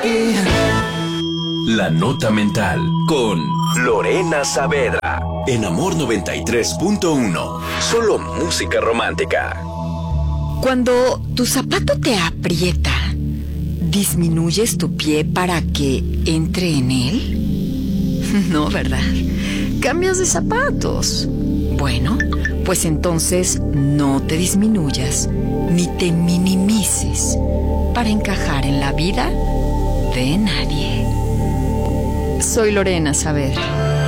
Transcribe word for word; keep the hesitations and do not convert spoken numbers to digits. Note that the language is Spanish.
La Nota Mental con Lorena Saavedra en Amor noventa y tres punto uno. Solo música romántica. Cuando tu zapato te aprieta, ¿disminuyes tu pie para que entre en él? No, ¿verdad? Cambias de zapatos. Bueno, pues entonces no te disminuyas ni te minimices para encajar en la vida de nadie. Soy Lorena Saavedra.